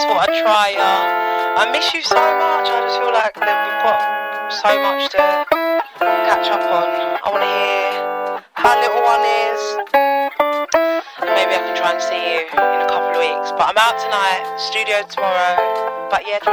just thought I'd try. I miss you so much. I just feel like that we've got so much to catch up on. I want to hear how little one is. And maybe I can try and see you in a couple of weeks. But I'm out tonight, studio tomorrow. But yeah,